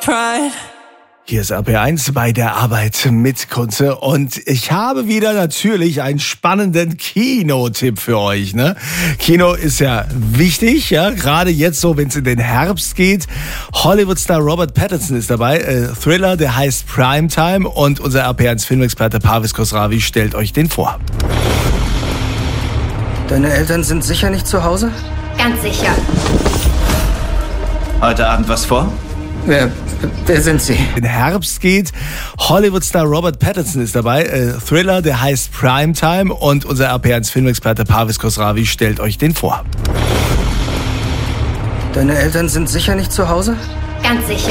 pride. Hier ist RP1 bei der Arbeit mit Kunze und ich habe wieder natürlich einen spannenden Kinotipp für euch. Ne? Kino ist ja wichtig, ja, gerade jetzt so, wenn es in den Herbst geht. Hollywood-Star Robert Pattinson ist dabei, Thriller, der heißt Primetime und unser RP1 Filmexperte Parvis Khosravi stellt euch den vor. Deine Eltern sind sicher nicht zu Hause? Ganz sicher. Heute Abend was vor? Wer sind Sie? In Herbst geht. Hollywood-Star Robert Pattinson ist dabei, Thriller, der heißt Primetime und unser RP1 Filmexperte Parvis Khosravi stellt euch den vor. Deine Eltern sind sicher nicht zu Hause? Ganz sicher.